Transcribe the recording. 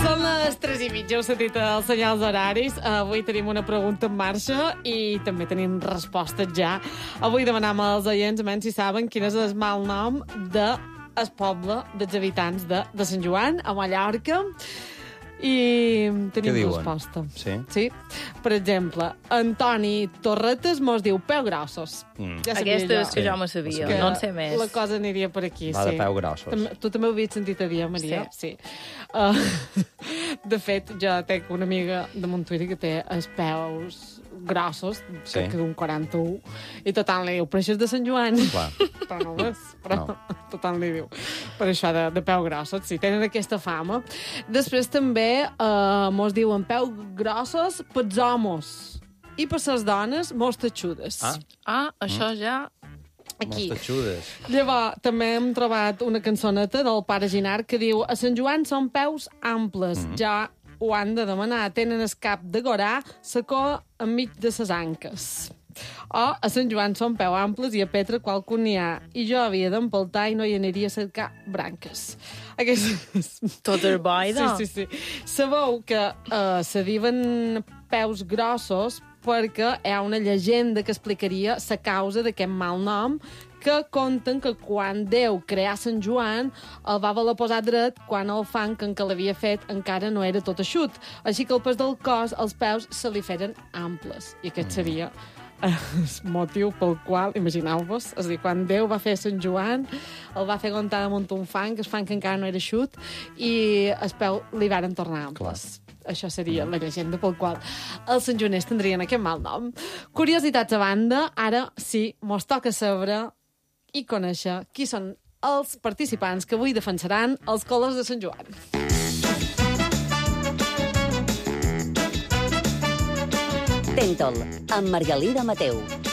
Són les 3:30, heu sentit els senyals horaris. Avui tenim una pregunta en marxa i també tenim respostes ja. Avui demanam als oients si saben quin és el mal nom del poble dels habitants de Sant Joan, a Mallorca. I tenim resposta. Sí? Per exemple, Antoni Torretes mos diu peu grossos. Ja aquesta és que jo me sabia, no en sé més. La cosa aniria per aquí, Va de peu grossos. Tu també ho havies sentit a dir, Maria? Sí. De fet, jo tinc una amiga de Montuïri que té els peus grossos, que d'un 41, i tothom li diu, però això és de Sant Joan. Clar. Però no ho és, però tothom li diu. Per això de peu grossos, sí, tenen aquesta fama. Després també mos diuen peu grossos pels homes i per les dones mos tatxudes. Això ja... Aquí. Mos tatxudes. Llavors, també hem trobat una cançoneta del pare Ginard que diu a Sant Joan són peus amples, ja ho han de demanar, tenen el cap de gorà, sacó enmig de ses anques. O a Sant Joan són peu amples i a Petra qualcun n'hi ha, i jo havia d'empaltar i no hi aniria a cercar branques. Tot el boida. Sí. Sabeu que se diuen peus grossos perquè hi ha una llegenda que explicaria la causa d'aquest mal nom, que conten que quan Déu creà Sant Joan el va voler posar dret quan el fang en què l'havia fet encara no era tot eixut. Així que al pes del cos els peus se li feren amples. I aquest seria el motiu pel qual, imagineu-vos, és a dir, quan Déu va fer Sant Joan, el va fer aguantar damunt un fang, el fang encara no era eixut, i els peus li varen tornar amples. Això seria la llegenda pel qual els santjoaners tindrien aquest mal nom. Curiositats a banda, ara sí, mos toca saber i conèixer qui són els participants que avui defensaran els colors de Sant Joan. Tentol, amb Margalida Mateu.